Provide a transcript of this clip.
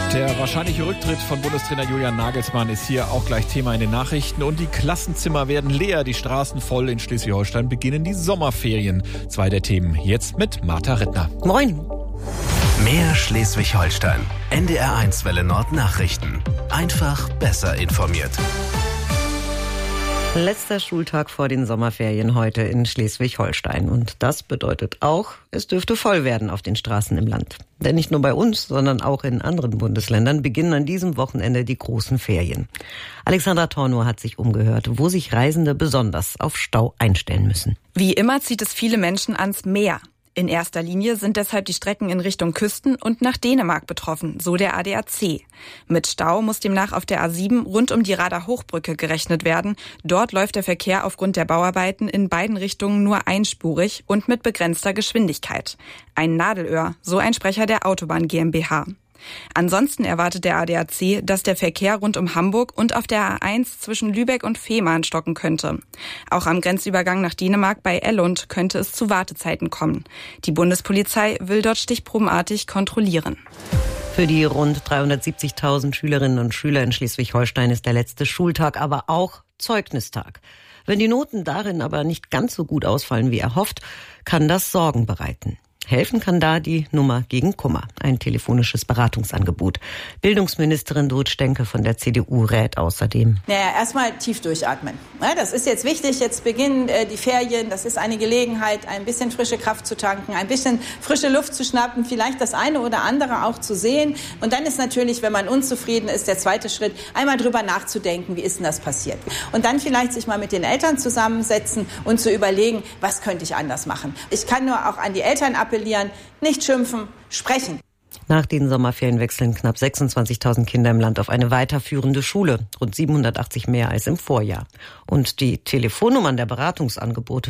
Der wahrscheinliche Rücktritt von Bundestrainer Julian Nagelsmann ist hier auch gleich Thema in den Nachrichten. Und die Klassenzimmer werden leer, die Straßen voll. In Schleswig-Holstein beginnen die Sommerferien. 2 der Themen jetzt mit Martha Rittner. Moin. Mehr Schleswig-Holstein. NDR1 Welle Nord Nachrichten. Einfach besser informiert. Letzter Schultag vor den Sommerferien heute in Schleswig-Holstein. Und das bedeutet auch, es dürfte voll werden auf den Straßen im Land. Denn nicht nur bei uns, sondern auch in anderen Bundesländern beginnen an diesem Wochenende die großen Ferien. Alexandra Tornow hat sich umgehört, wo sich Reisende besonders auf Stau einstellen müssen. Wie immer zieht es viele Menschen ans Meer. In erster Linie sind deshalb die Strecken in Richtung Küsten und nach Dänemark betroffen, so der ADAC. Mit Stau muss demnach auf der A7 rund um die Rader Hochbrücke gerechnet werden. Dort läuft der Verkehr aufgrund der Bauarbeiten in beiden Richtungen nur einspurig und mit begrenzter Geschwindigkeit. Ein Nadelöhr, so ein Sprecher der Autobahn GmbH. Ansonsten erwartet der ADAC, dass der Verkehr rund um Hamburg und auf der A1 zwischen Lübeck und Fehmarn stocken könnte. Auch am Grenzübergang nach Dänemark bei Ellund könnte es zu Wartezeiten kommen. Die Bundespolizei will dort stichprobenartig kontrollieren. Für die rund 370.000 Schülerinnen und Schüler in Schleswig-Holstein ist der letzte Schultag aber auch Zeugnistag. Wenn die Noten darin aber nicht ganz so gut ausfallen wie erhofft, kann das Sorgen bereiten. Helfen kann da die Nummer gegen Kummer, ein telefonisches Beratungsangebot. Bildungsministerin Dut Stenke von der CDU rät außerdem. Erstmal tief durchatmen. Das ist jetzt wichtig, jetzt beginnen die Ferien, das ist eine Gelegenheit, ein bisschen frische Kraft zu tanken, ein bisschen frische Luft zu schnappen, vielleicht das eine oder andere auch zu sehen. Und dann ist natürlich, wenn man unzufrieden ist, der zweite Schritt, einmal drüber nachzudenken, wie ist denn das passiert? Und dann vielleicht sich mal mit den Eltern zusammensetzen und zu überlegen, was könnte ich anders machen? Ich kann nur auch an die Eltern appellieren, nicht schimpfen, sprechen. Nach den Sommerferien wechseln knapp 26.000 Kinder im Land auf eine weiterführende Schule, rund 780 mehr als im Vorjahr. Und die Telefonnummern der Beratungsangebote